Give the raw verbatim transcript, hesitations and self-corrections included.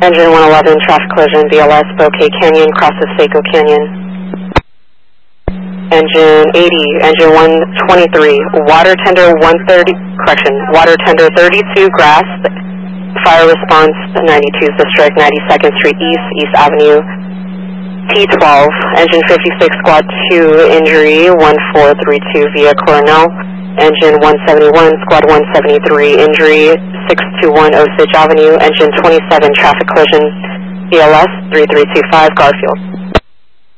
Engine one eleven, traffic collision, V L S, Bouquet Canyon, cross of Seco Canyon. Engine eighty, engine one twenty-three, water tender one thirty, correction, water tender thirty-two, grass, fire response ninety-two District, ninety-second Street East, East Avenue. T twelve, engine fifty-six, squad two, injury one four three two via Coronel. Engine one seventy-one, squad one seventy-three, injury six two one Osage Avenue. Engine twenty-seven, traffic collision, V L S three three two five, Garfield.